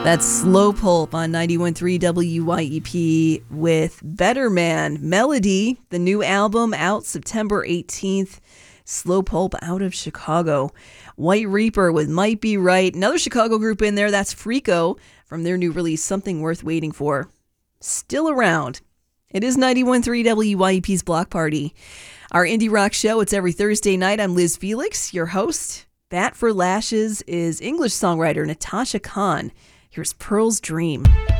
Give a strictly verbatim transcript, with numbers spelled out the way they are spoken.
That's Slow Pulp on ninety-one point three W Y E P with Better Man. Melody, the new album out September eighteenth. Slow Pulp out of Chicago. White Reaper with Might Be Right. Another Chicago group in there, that's Freako from their new release, Something Worth Waiting For. Still around. It is ninety-one point three W Y E P's Block Party. Our indie rock show, it's every Thursday night. I'm Liz Felix, your host. Bat for Lashes is English songwriter Natasha Khan. Here's Pearl's Dream.